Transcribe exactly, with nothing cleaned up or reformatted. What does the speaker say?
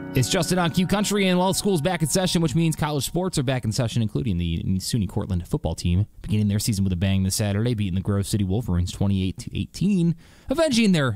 It's Justin on Q Country, and well, school's back in session, which means college sports are back in session, including the SUNY Cortland football team, beginning their season with a bang this Saturday, beating the Grove City Wolverines twenty-eight to eighteen, avenging their